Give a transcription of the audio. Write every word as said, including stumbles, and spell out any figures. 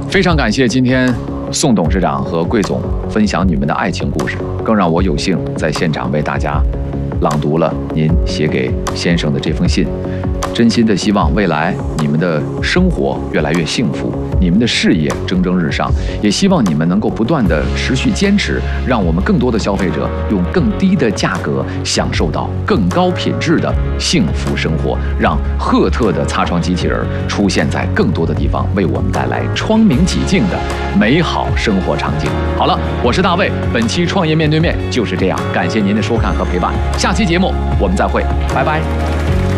非常感谢今天宋董事长和桂总分享你们的爱情故事，更让我有幸在现场为大家朗读了您写给先生的这封信。真心的希望未来你们的生活越来越幸福，你们的事业蒸蒸日上，也希望你们能够不断的持续坚持，让我们更多的消费者用更低的价格享受到更高品质的幸福生活，让赫特的擦窗机器人出现在更多的地方，为我们带来窗明几净的美好生活场景。好了，我是大卫，本期创业面对面就是这样，感谢您的收看和陪伴，下期节目我们再会，拜拜。